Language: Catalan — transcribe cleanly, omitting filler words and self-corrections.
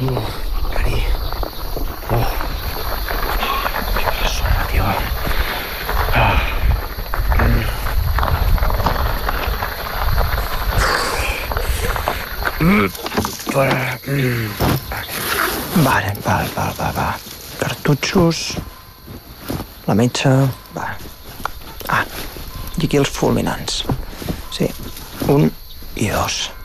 Cari. Que son, tio. Va. Cartutxos. La metxa. Va. I aquí els fulminants. Sí, 1 i 2.